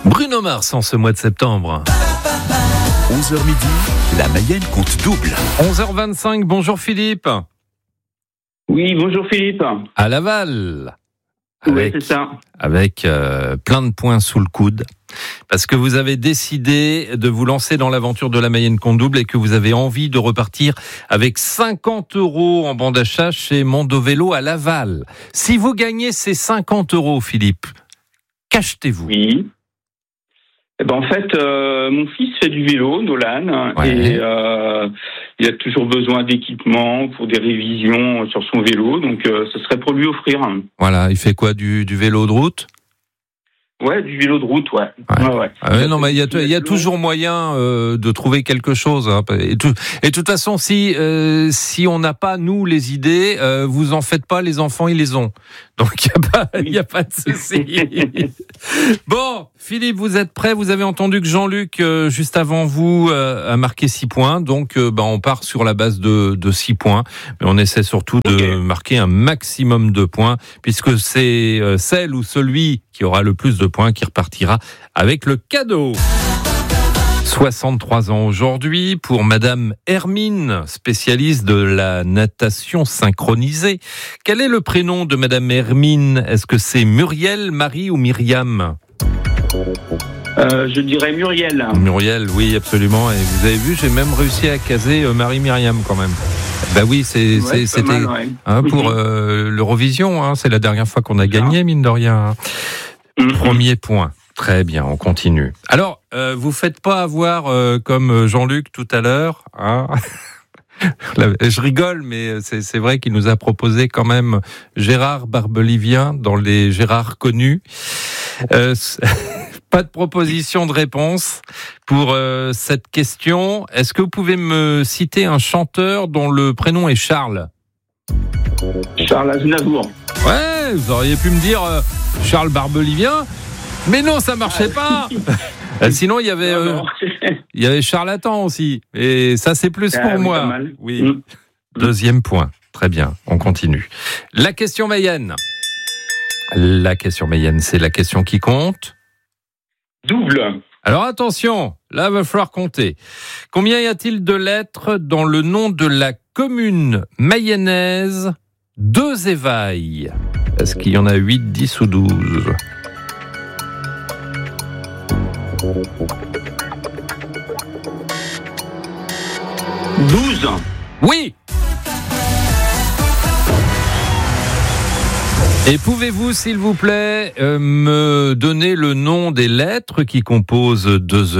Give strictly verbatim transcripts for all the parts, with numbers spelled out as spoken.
Bruno Mars en ce mois de septembre. onze heures midi, la Mayenne compte double. onze heures vingt-cinq, bonjour Philippe. Oui, bonjour Philippe. À Laval. Oui, c'est ça. Avec euh, plein de points sous le coude. Parce que vous avez décidé de vous lancer dans l'aventure de la Mayenne compte double et que vous avez envie de repartir avec cinquante euros en bon d'achat chez Mondo Vélo à Laval. Si vous gagnez ces cinquante euros, Philippe, qu'achetez-vous ? Oui. Eh ben, en fait, euh, mon fils fait du vélo, Nolan, ouais. et euh, il a toujours besoin d'équipement pour des révisions sur son vélo, donc euh, ce serait pour lui offrir. Voilà, il fait quoi, du, du vélo de route ? Ouais, du vélo de route, ouais. ouais. ouais, ouais. Ah ouais non, mais il y a, il y a toujours moyen euh, de trouver quelque chose. Hein. Et, tout, et de toute façon, si euh, si on n'a pas nous les idées, euh, vous en faites pas, les enfants ils les ont. Donc il y a pas il y a pas de souci. Bon, Philippe, vous êtes prêt ? Vous avez entendu que Jean-Luc euh, juste avant vous euh, a marqué six points. Donc euh, bah, on part sur la base de de six points, mais on essaie surtout de okay. marquer un maximum de points puisque c'est euh, celle ou celui qui aura le plus de points qui repartira avec le cadeau. soixante-trois ans aujourd'hui pour Madame Hermine, spécialiste de la natation synchronisée. Quel est le prénom de Madame Hermine ? Est-ce que c'est Muriel, Marie ou Myriam ? Euh, je dirais Muriel. Muriel, oui, absolument. Et vous avez vu, j'ai même réussi à caser Marie-Myriam quand même. Ben oui, c'est, ouais, c'est, c'était mal, ouais. hein, pour euh, l'Eurovision. Hein, c'est la dernière fois qu'on a gagné, mine de rien. Hein. Mm-hmm. Premier point. Très bien, on continue. Alors, euh, vous faites pas avoir euh, comme Jean-Luc tout à l'heure. Hein. Je rigole, mais c'est, c'est vrai qu'il nous a proposé quand même Gérard Barbelivien dans les Gérard connus. Euh, pas de proposition de réponse pour euh, cette question. Est-ce que vous pouvez me citer un chanteur dont le prénom est Charles ? Charles Aznavour. Ouais, vous auriez pu me dire euh, Charles Barbelivien, mais non, ça marchait pas. Sinon, il y avait, euh, il y avait Charlatan aussi, et ça c'est plus ah, pour oui, moi. Oui. Mmh. Deuxième point. Très bien, on continue. La question Mayenne. La question Mayenne, c'est la question qui compte. Double. Alors attention, là, il va falloir compter. Combien y a-t-il de lettres dans le nom de la commune mayonnaise d'Euzévailles ? Est-ce qu'il y en a huit, dix ou douze ? douze. Oui. Et pouvez-vous, s'il vous plaît, euh, me donner le nom des lettres qui composent D'Euzévailles ?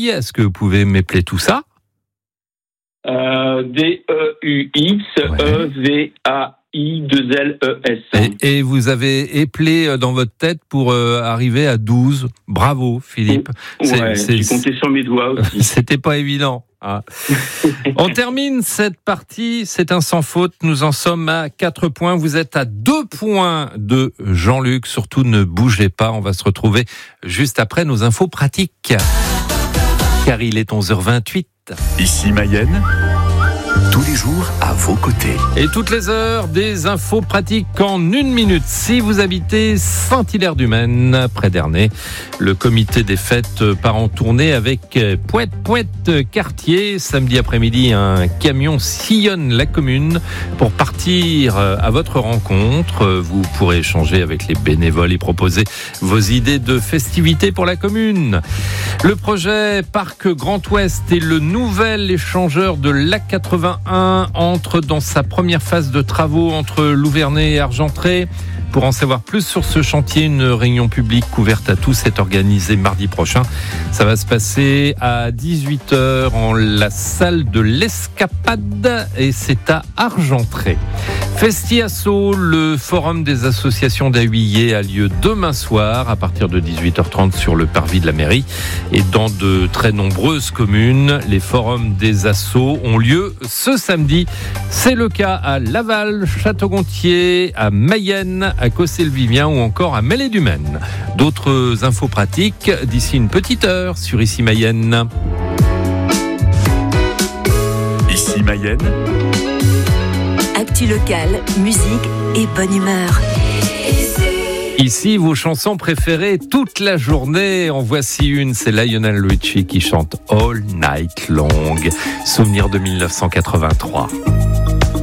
Est-ce que vous pouvez m'épeler tout ça ? euh, D E U X E V A I deux L E S. Et, et vous avez éplé dans votre tête pour euh, arriver à douze. Bravo, Philippe. Ouais, c'est, j'ai compté sur mes doigts aussi. C'était pas évident. Ah. On termine cette partie, c'est un sans faute, nous en sommes à quatre points, vous êtes à deux points de Jean-Luc, surtout ne bougez pas, on va se retrouver juste après nos infos pratiques, car il est onze heures vingt-huit. Ici Mayenne, tous les jours à vos côtés. Et toutes les heures, des infos pratiques en une minute. Si vous habitez Saint-Hilaire-du-Maine, près d'Ernée, le comité des fêtes part en tournée avec Pouette Pouette Quartier. Samedi après-midi, un camion sillonne la commune pour partir à votre rencontre. Vous pourrez échanger avec les bénévoles et proposer vos idées de festivités pour la commune. Le projet Parc Grand Ouest est le nouvel échangeur de l'A quatre-vingt-un entre dans sa première phase de travaux entre Louvernay et Argentré. Pour en savoir plus sur ce chantier, une réunion publique ouverte à tous est organisée mardi prochain. Ça va se passer à dix-huit heures en la salle de l'Escapade et c'est à Argentré. Festiasso, le forum des associations d'Ahuillé a lieu demain soir à partir de dix-huit heures trente sur le parvis de la mairie. Et dans de très nombreuses communes, les forums des assos ont lieu ce samedi. C'est le cas à Laval, Château-Gontier, à Mayenne, à Cossé-le-Vivien ou encore à Mêlée-du-Maine. D'autres infos pratiques d'ici une petite heure sur Ici Mayenne. Ici Mayenne. Actu locale, musique et bonne humeur. Ici, vos chansons préférées toute la journée. En voici une, c'est Lionel Richie qui chante All Night Long. Souvenir de mille neuf cent quatre-vingt-trois.